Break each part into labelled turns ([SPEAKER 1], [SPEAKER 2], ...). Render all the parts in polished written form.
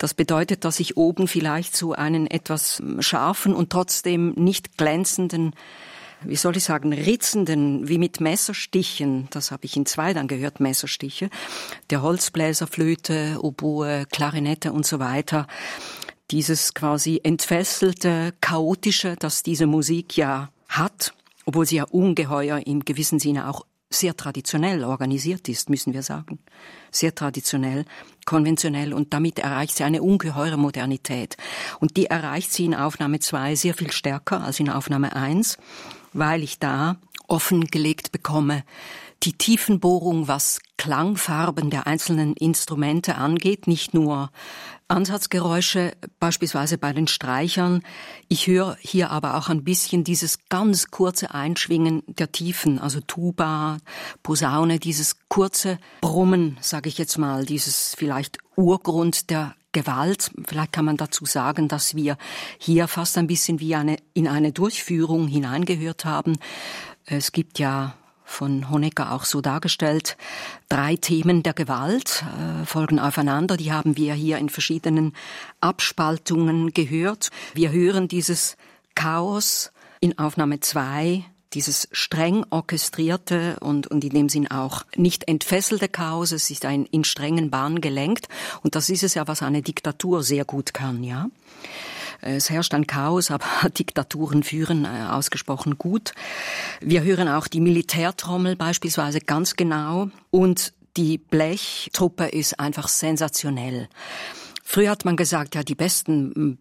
[SPEAKER 1] Das bedeutet, dass ich oben vielleicht so einen etwas scharfen und trotzdem nicht glänzenden, wie soll ich sagen, ritzenden, wie mit Messerstichen, das habe ich in 2 dann gehört, Messerstiche, der Holzbläser, Flöte, Oboe, Klarinette und so weiter, dieses quasi entfesselte, chaotische, das diese Musik ja hat, obwohl sie ja ungeheuer im gewissen Sinne auch sehr traditionell organisiert ist, müssen wir sagen. Sehr traditionell, konventionell, und damit erreicht sie eine ungeheure Modernität. Und die erreicht sie in Aufnahme 2 sehr viel stärker als in Aufnahme 1, weil ich da offengelegt bekomme, die Tiefenbohrung, was Klangfarben der einzelnen Instrumente angeht, nicht nur Ansatzgeräusche, beispielsweise bei den Streichern. Ich höre hier aber auch ein bisschen dieses ganz kurze Einschwingen der Tiefen, also Tuba, Posaune, dieses kurze Brummen, sage ich jetzt mal, dieses vielleicht Urgrund der Gewalt. Vielleicht kann man dazu sagen, dass wir hier fast ein bisschen wie in eine Durchführung hineingehört haben. Es gibt ja von Honecker auch so dargestellt, 3 Themen der Gewalt folgen aufeinander. Die haben wir hier in verschiedenen Abspaltungen gehört. Wir hören dieses Chaos in Aufnahme 2, dieses streng orchestrierte und in dem Sinn auch nicht entfesselte Chaos. Es ist in strengen Bahnen gelenkt. Und das ist es ja, was eine Diktatur sehr gut kann, ja. Es herrscht ein Chaos, aber Diktaturen führen ausgesprochen gut. Wir hören auch die Militärtrommel beispielsweise ganz genau, und die Blechtruppe ist einfach sensationell. Früher hat man gesagt, ja, die besten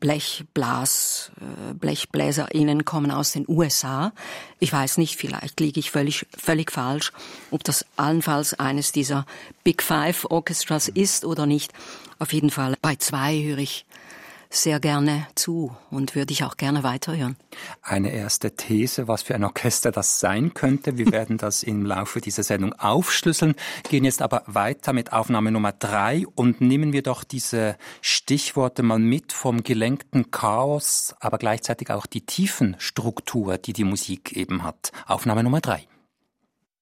[SPEAKER 1] BlechbläserInnen kommen aus den USA. Ich weiß nicht, vielleicht liege ich völlig falsch, ob das allenfalls eines dieser Big Five Orchestras ist oder nicht. Auf jeden Fall bei 2 höre ich sehr gerne zu und würde ich auch gerne weiterhören.
[SPEAKER 2] Eine erste These, was für ein Orchester das sein könnte. Wir werden das im Laufe dieser Sendung aufschlüsseln, gehen jetzt aber weiter mit Aufnahme Nummer 3 und nehmen wir doch diese Stichworte mal mit vom gelenkten Chaos, aber gleichzeitig auch die Tiefenstruktur, die die Musik eben hat. Aufnahme Nummer 3.